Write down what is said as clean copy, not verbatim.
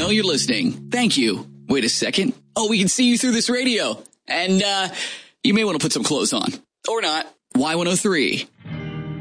know you're listening. Thank you. Wait a second. Oh, we can see you through this radio. And you may want to put some clothes on. Or not. Y103.